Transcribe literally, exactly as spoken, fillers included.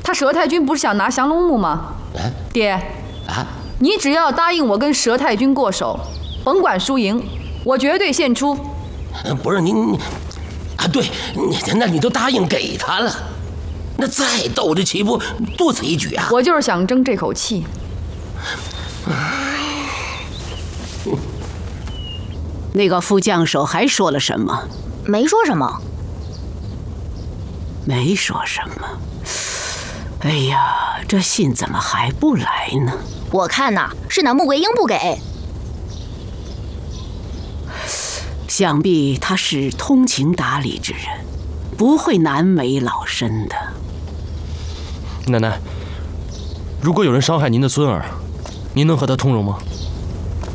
他佘太君不是想拿降龙木吗？ 哎， 爹， 啊， 你只要答应我跟佘太君过手，甭管输赢，我绝对献出。 不是您，啊，对，你那你都答应给他了，那再斗这岂不多此一举啊？ 我就是想争这口气。 那个副将手还说了什么？ 没说什么。 没说什么。哎呀，这信怎么还不来呢？ 我看呐，是那穆桂英不给。 想必他是通情达理之人，不会难为老身的。 奶奶，如果有人伤害您的孙儿，您能和他通融吗？